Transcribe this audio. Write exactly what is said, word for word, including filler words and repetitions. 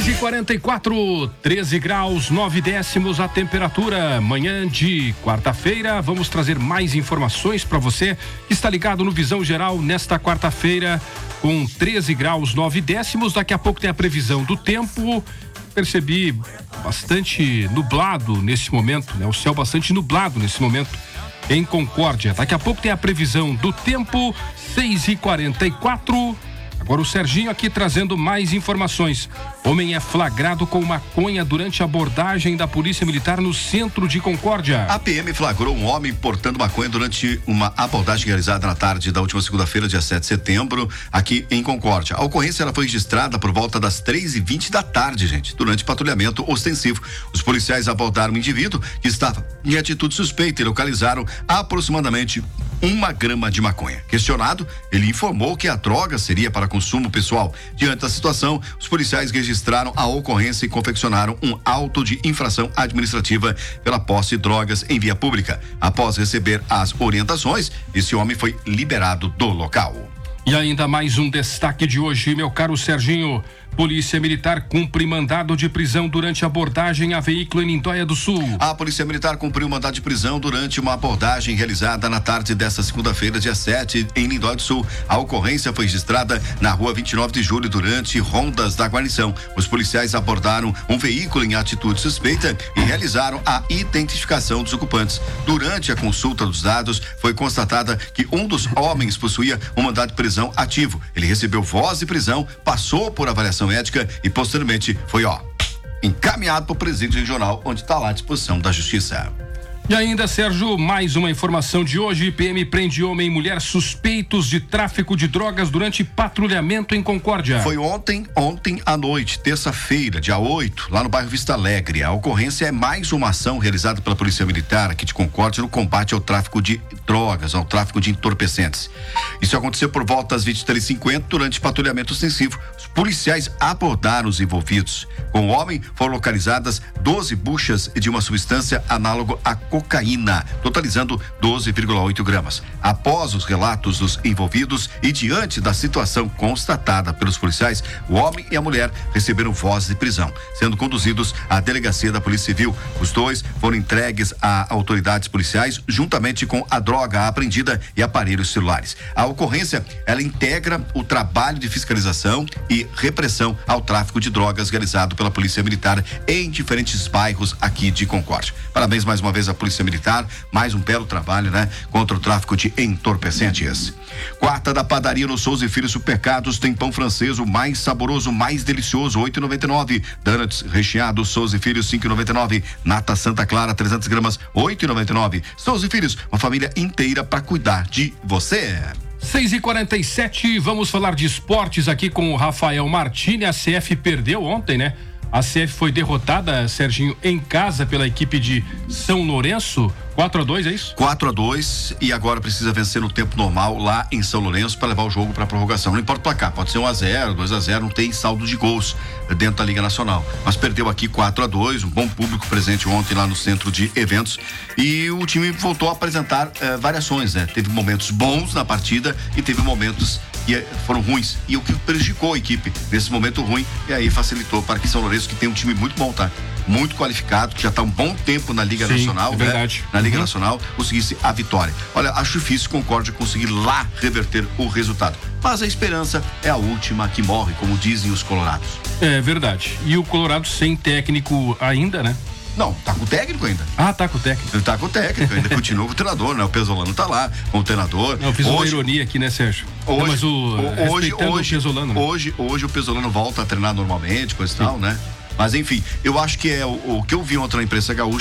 seis e quarenta e quatro, treze graus, nove décimos a temperatura. Manhã de quarta-feira, vamos trazer mais informações para você que está ligado no Visão Geral nesta quarta-feira com treze graus, nove décimos. Daqui a pouco tem a previsão do tempo. Percebi bastante nublado nesse momento, né? O céu bastante nublado nesse momento em Concórdia. Daqui a pouco tem a previsão do tempo, seis e quarenta e quatro. Agora o Serginho aqui trazendo mais informações. Homem é flagrado com maconha durante a abordagem da Polícia Militar no centro de Concórdia. A P M flagrou um homem portando maconha durante uma abordagem realizada na tarde da última segunda-feira, dia sete de setembro, aqui em Concórdia. A ocorrência ela foi registrada por volta das três e vinte da tarde, gente, durante patrulhamento ostensivo. Os policiais abordaram um indivíduo que estava em atitude suspeita e localizaram aproximadamente uma grama de maconha. Questionado, ele informou que a droga seria para consumo pessoal. Diante da situação, os policiais registraram a ocorrência e confeccionaram um auto de infração administrativa pela posse de drogas em via pública. Após receber as orientações, esse homem foi liberado do local. E ainda mais um destaque de hoje, meu caro Serginho. Polícia Militar cumpre mandado de prisão durante abordagem a veículo em Lindóia do Sul. A Polícia Militar cumpriu mandado de prisão durante uma abordagem realizada na tarde desta segunda-feira, dia sete, em Lindóia do Sul. A ocorrência foi registrada na rua vinte e nove de julho durante rondas da guarnição. Os policiais abordaram um veículo em atitude suspeita e realizaram a identificação dos ocupantes. Durante a consulta dos dados, foi constatada que um dos homens possuía um mandado de prisão ativo. Ele recebeu voz de prisão, passou por avaliação ética e posteriormente foi, ó, encaminhado para o presídio regional, onde está lá à disposição da justiça. E ainda, Sérgio, mais uma informação de hoje. P M prende homem e mulher suspeitos de tráfico de drogas durante patrulhamento em Concórdia. Foi ontem, ontem à noite, terça-feira, dia oito, lá no bairro Vista Alegre. A ocorrência é mais uma ação realizada pela Polícia Militar aqui de Concórdia no combate ao tráfico de drogas, ao tráfico de entorpecentes. Isso aconteceu por volta das vinte e três e cinquenta durante patrulhamento ostensivo. Os policiais abordaram os envolvidos. Com o homem foram localizadas doze buchas de uma substância análoga a cocaína, totalizando doze vírgula oito gramas. Após os relatos dos envolvidos e diante da situação constatada pelos policiais, o homem e a mulher receberam voz de prisão, sendo conduzidos à delegacia da Polícia Civil. Os dois foram entregues a autoridades policiais, juntamente com a droga apreendida e aparelhos celulares. A ocorrência, ela integra o trabalho de fiscalização e repressão ao tráfico de drogas realizado pela Polícia Militar em diferentes bairros aqui de Concórdia. Parabéns mais uma vez à Polícia Militar, mais um belo trabalho, né? Contra o tráfico de entorpecentes. Quarta da padaria no Souza e Filhos Supermercados tem pão francês, o mais saboroso, mais delicioso, oito e noventa e nove. Donuts recheado Souza e Filhos, cinco e noventa e nove. Nata Santa Clara, trezentas gramas, oito e noventa e nove. Souza e Filhos, uma família inteira para cuidar de você. seis e quarenta e sete, vamos falar de esportes aqui com o Rafael Martini. A C F perdeu ontem, né? A C F foi derrotada, Serginho, em casa pela equipe de São Lourenço, quatro a dois, é isso? quatro a dois, e agora precisa vencer no tempo normal lá em São Lourenço para levar o jogo para a prorrogação. Não importa o placar, pode ser um a zero, dois a zero, não tem saldo de gols dentro da Liga Nacional. Mas perdeu aqui quatro a dois, um bom público presente ontem lá no centro de eventos, e o time voltou a apresentar eh, variações, né? Teve momentos bons na partida e teve momentos que foram ruins, e o que prejudicou a equipe nesse momento ruim, e aí facilitou para que São Lourenço, que tem um time muito bom, tá? Muito qualificado, que já está um bom tempo na Liga Sim, Nacional, é né? verdade. Na Liga Uhum. Nacional, conseguisse a vitória. Olha, acho difícil Concórdia conseguir lá reverter o resultado, mas a esperança é a última que morre, como dizem os colorados. É verdade. E o Colorado sem técnico ainda, né? Não, tá com o técnico ainda. Ah, tá com o técnico. Ele tá com o técnico, ainda continua com o treinador, né? O Pesolano tá lá com o treinador. Não, eu fiz hoje, uma ironia aqui, né, Sérgio? Hoje, Não, mas o, hoje, hoje, o Pesolano, né? hoje, hoje o Pesolano volta a treinar normalmente, coisa e tal, né? Mas enfim, eu acho que é o, o que eu vi ontem na imprensa gaúcha